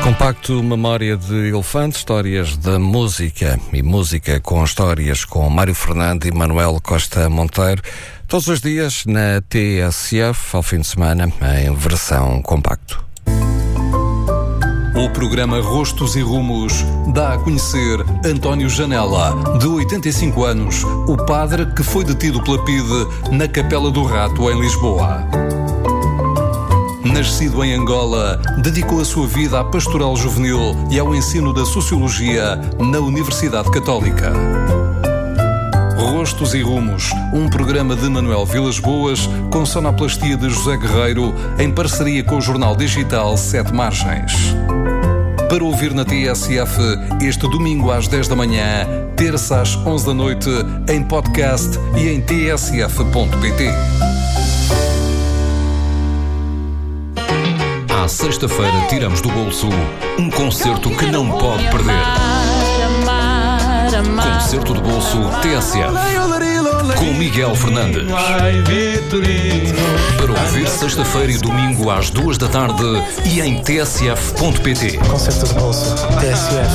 Compacto Memória de Elefante, histórias da música e música com histórias com Mário Fernando e Manuel Costa Monteiro, todos os dias na TSF, ao fim de semana, em versão compacto. O programa Rostos e Rumos dá a conhecer António Janela, de 85 anos, o padre que foi detido pela PIDE na Capela do Rato, em Lisboa. Nascido em Angola, dedicou a sua vida à pastoral juvenil e ao ensino da Sociologia na Universidade Católica. Rostos e Rumos, um programa de Manuel Vilas Boas, com sonoplastia de José Guerreiro, em parceria com o jornal digital Sete Margens. Para ouvir na TSF, este domingo às 10 da manhã, terça às 11 da noite, em podcast e em tsf.pt. À sexta-feira tiramos do bolso um concerto que não pode perder. Concerto de bolso TSF, com Miguel Fernandes. Para ouvir sexta-feira e domingo às 2 da tarde e em tsf.pt. Concerto de bolso TSF.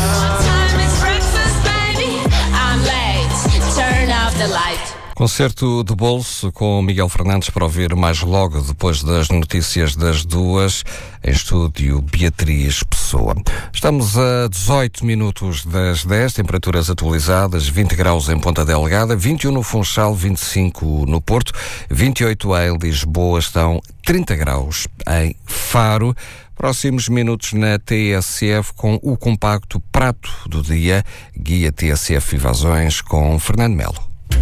Concerto de bolso com Miguel Fernandes para ouvir mais logo depois das notícias das 2, em estúdio Beatriz Pessoa. Estamos a 18 minutos das 10, temperaturas atualizadas, 20 graus em Ponta Delgada, 21 no Funchal, 25 no Porto, 28 em Lisboa, estão 30 graus em Faro. Próximos minutos na TSF com o compacto Prato do Dia, guia TSF Invasões com Fernando Melo.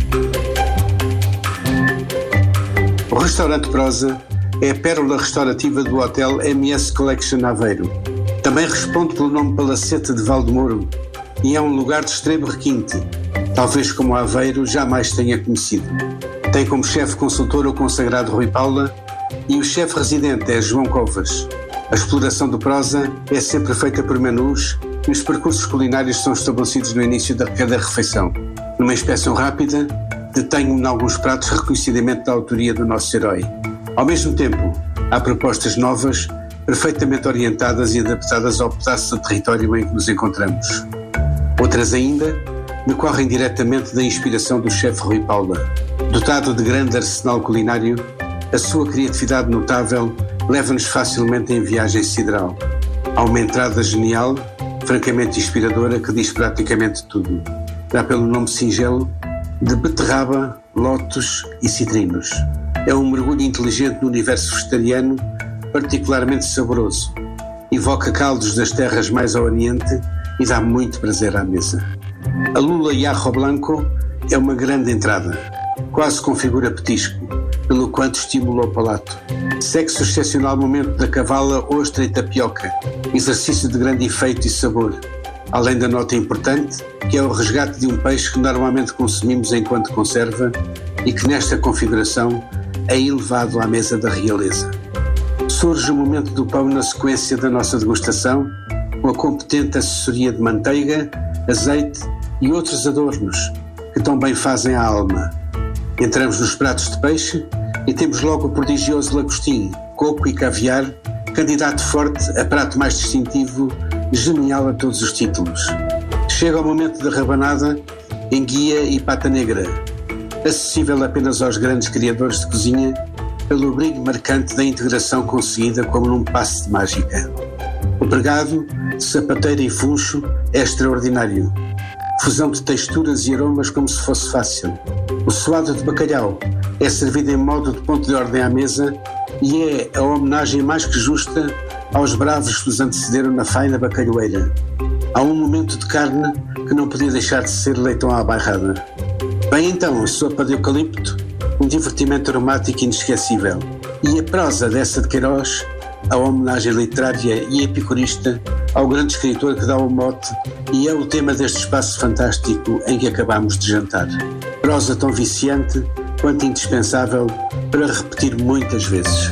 O restaurante Prosa é a pérola restaurativa do Hotel MS Collection Aveiro. Também responde pelo nome Palacete de Valdemouro e é um lugar de extremo requinte, talvez como Aveiro jamais tenha conhecido. Tem como chefe consultor o consagrado Rui Paula e o chefe residente é João Covas. A exploração do Prosa é sempre feita por menus e os percursos culinários são estabelecidos no início de cada refeição. Numa inspeção rápida, detenho-me em alguns pratos reconhecidamente da autoria do nosso herói. Ao mesmo tempo, há propostas novas, perfeitamente orientadas e adaptadas ao pedaço de território em que nos encontramos. Outras ainda decorrem diretamente da inspiração do chefe Rui Paula. Dotado de grande arsenal culinário, a sua criatividade notável leva-nos facilmente em viagem sideral. Há uma entrada genial, francamente inspiradora, que diz praticamente tudo. Dá pelo nome singelo de beterraba, lótus e citrinos. É um mergulho inteligente no universo vegetariano, particularmente saboroso. Evoca caldos das terras mais ao oriente e dá muito prazer à mesa. A lula e arro blanco é uma grande entrada, quase configura petisco, pelo quanto estimula o palato. Segue-se o excepcional momento da cavala, ostra e tapioca, exercício de grande efeito e sabor. Além da nota importante, que é o resgate de um peixe que normalmente consumimos enquanto conserva e que nesta configuração é elevado à mesa da realeza. Surge o momento do pão na sequência da nossa degustação, com a competente assessoria de manteiga, azeite e outros adornos que tão bem fazem a alma. Entramos nos pratos de peixe e temos logo o prodigioso lagostim, coco e caviar, candidato forte a prato mais distintivo, genial a todos os títulos. Chega o momento da rabanada, enguia e pata negra, acessível apenas aos grandes criadores de cozinha, pelo brilho marcante da integração conseguida como num passe de mágica. O pregado, de sapateira e funcho, é extraordinário. Fusão de texturas e aromas como se fosse fácil. O suado de bacalhau é servido em modo de ponto de ordem à mesa e é a homenagem mais que justa aos bravos que nos antecederam na faina bacalhoeira. Há um momento de carne que não podia deixar de ser leitão à bairrada. Bem então, a sopa de eucalipto, um divertimento aromático inesquecível. E a prosa dessa de Queiroz, a homenagem literária e epicurista ao grande escritor que dá o mote e é o tema deste espaço fantástico em que acabamos de jantar. Prosa tão viciante quanto indispensável para repetir muitas vezes.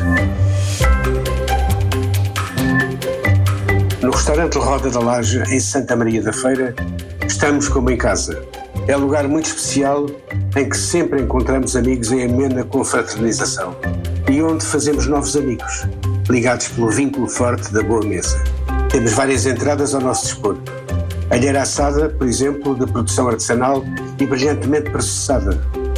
No restaurante Roda da Laje, em Santa Maria da Feira, estamos como em casa. É um lugar muito especial em que sempre encontramos amigos em amena confraternização e onde fazemos novos amigos, ligados pelo vínculo forte da boa mesa. Temos várias entradas ao nosso dispor. Alheira assada, por exemplo, de produção artesanal e brilhantemente processada.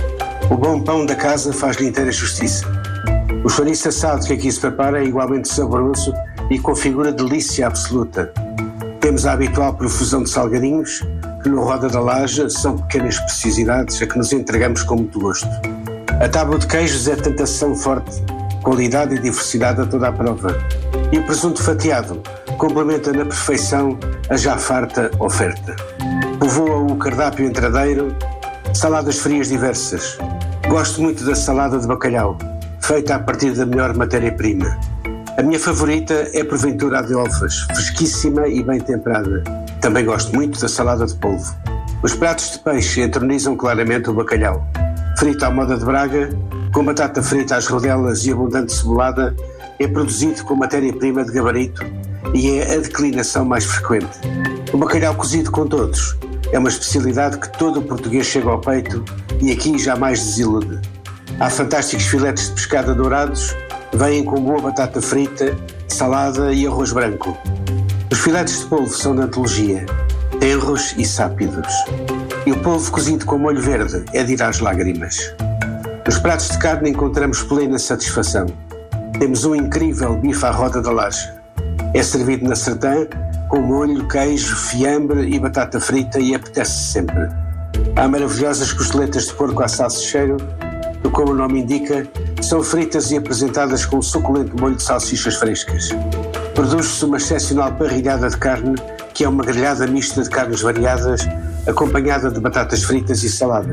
O bom pão da casa faz-lhe inteira justiça. O chouriço assado que aqui se prepara é igualmente saboroso e configura delícia absoluta. Temos a habitual profusão de salgadinhos, que no Roda da Laje são pequenas preciosidades a que nos entregamos com muito gosto. A tábua de queijos é tentação forte, qualidade e diversidade a toda a prova. E o presunto fatiado complementa na perfeição a já farta oferta. Povoa o cardápio entradeiro, saladas frias diversas. Gosto muito da salada de bacalhau, feita a partir da melhor matéria-prima. A minha favorita é porventura a de alfas, fresquíssima e bem temperada. Também gosto muito da salada de polvo. Os pratos de peixe entronizam claramente o bacalhau. Frito à moda de Braga, com batata frita às rodelas e abundante cebolada, é produzido com matéria-prima de gabarito e é a declinação mais frequente. O bacalhau cozido com todos é uma especialidade que todo o português chega ao peito e aqui jamais desilude. Há fantásticos filetes de pescada dourados, vêm com boa batata frita, salada e arroz branco. Os filetes de polvo são de antologia, tenros e sápidos. E o polvo cozido com molho verde é de ir às lágrimas. Nos pratos de carne encontramos plena satisfação. Temos um incrível bife à Roda da Laje. É servido na Sertã com molho, queijo, fiambre e batata frita e apetece sempre. Há maravilhosas costeletas de porco à salsicheiro, que, como o nome indica, são fritas e apresentadas com um suculento molho de salsichas frescas. Produz-se uma excepcional parrilhada de carne, que é uma grelhada mista de carnes variadas, acompanhada de batatas fritas e salada.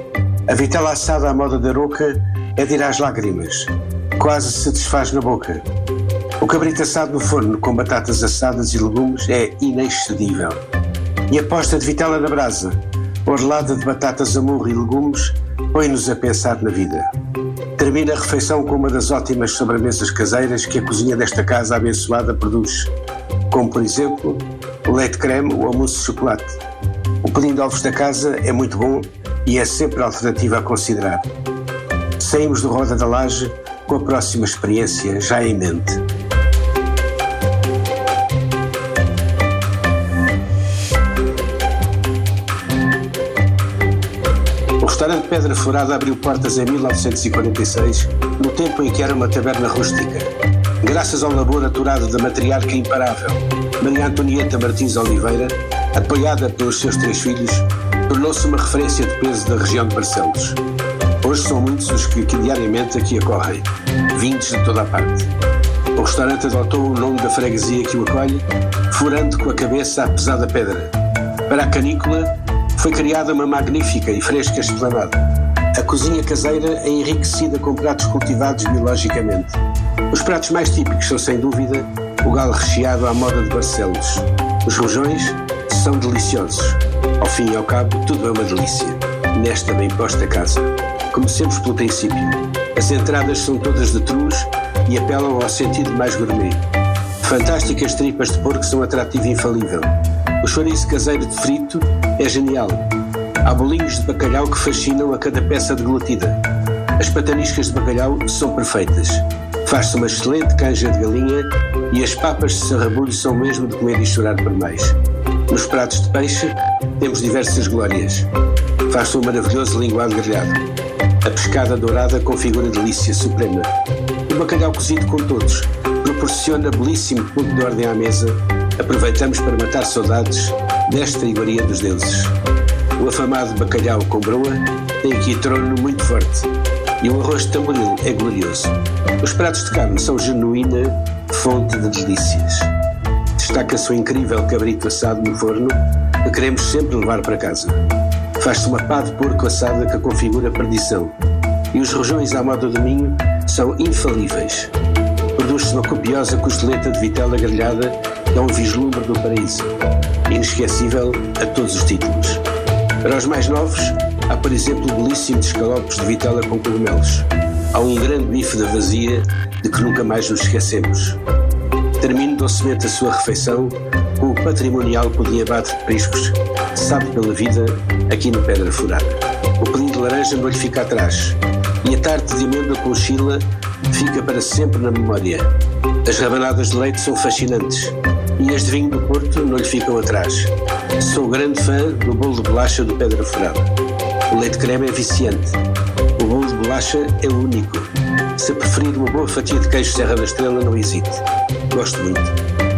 A vitela assada à moda da Aroca é de ir às lágrimas, quase se desfaz na boca. O cabrito assado no forno com batatas assadas e legumes é inexcedível. E a posta de vitela na brasa, orlada de batatas a murro e legumes, põe-nos a pensar na vida. Termina a refeição com uma das ótimas sobremesas caseiras que a cozinha desta casa abençoada produz, como, por exemplo, o leite creme ou a mousse de chocolate. O pudim de ovos da casa é muito bom e é sempre a alternativa a considerar. Saímos do Roda da Laje com a próxima experiência já em mente. O restaurante Pedra Furada abriu portas em 1946, no tempo em que era uma taberna rústica. Graças ao labor aturado da matriarca imparável, Maria Antonieta Martins Oliveira, apoiada pelos seus 3 filhos, tornou-se uma referência de peso da região de Barcelos. Hoje são muitos os que diariamente aqui acorrem, vindos de toda a parte. O restaurante adotou o nome da freguesia que o acolhe, furando com a cabeça a pesada pedra. Para a canícula, foi criada uma magnífica e fresca esplanada. A cozinha caseira é enriquecida com pratos cultivados biologicamente. Os pratos mais típicos são, sem dúvida, o galo recheado à moda de Barcelos. Os rojões são deliciosos. Ao fim e ao cabo, tudo é uma delícia, nesta bem posta casa. Comecemos pelo princípio. As entradas são todas de trus e apelam ao sentido mais gourmet. Fantásticas tripas de porco são atrativo infalível. O chouriço caseiro de frito é genial. Há bolinhos de bacalhau que fascinam a cada peça deglutada. As pataniscas de bacalhau são perfeitas. Faz-se uma excelente canja de galinha e as papas de sarrabulho são mesmo de comer e chorar por mais. Nos pratos de peixe temos diversas glórias. Faz-se um maravilhoso linguado grelhado. A pescada dourada configura delícia suprema. O bacalhau cozido com todos proporciona belíssimo ponto de ordem à mesa. Aproveitamos para matar saudades desta iguaria dos deuses. O afamado bacalhau com broa tem aqui trono muito forte e o arroz de tamboril é glorioso. Os pratos de carne são genuína fonte de delícias. Destaca-se o incrível cabrito assado no forno que queremos sempre levar para casa. Faz-se uma pá de porco assada que configura perdição. E os rojões à moda do Minho são infalíveis. Produz-se uma copiosa costeleta de vitela grelhada que é um vislumbre do paraíso. Inesquecível a todos os títulos. Para os mais novos, há, por exemplo, belíssimos escalopes de vitela com cogumelos. Há um grande bife da vazia de que nunca mais nos esquecemos. Termino docemente a sua refeição com o patrimonial pudim abate de priscos, sabe pela vida, aqui no Pedra Furada. O pudim de laranja não lhe fica atrás e a tarte de amêndoa com chila fica para sempre na memória. As rabanadas de leite são fascinantes E as de vinho do Porto não lhe ficam atrás. Sou grande fã do bolo de bolacha do Pedra Furada. O leite creme é viciante. O bolo de bolacha é o único. Se preferir uma boa fatia de queijo Serra da Estrela, não hesite. Gosto muito.